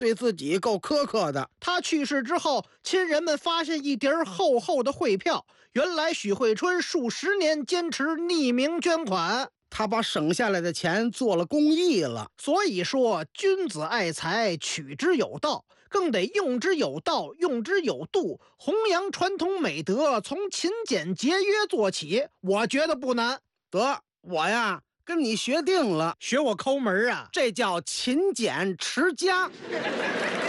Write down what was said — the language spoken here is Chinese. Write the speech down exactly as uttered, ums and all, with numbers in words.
对自己够苛刻的。 他去世之后，亲人们发现一叠厚厚的汇票，原来许惠春数十年坚持匿名捐款， 他把省下来的钱做了公益了。 所以说，君子爱财，取之有道，更得用之有道，用之有度，弘扬传统美德，从勤俭节约做起，我觉得不难。 得，我呀跟你学定了， 学我抠门啊， 这叫勤俭持家。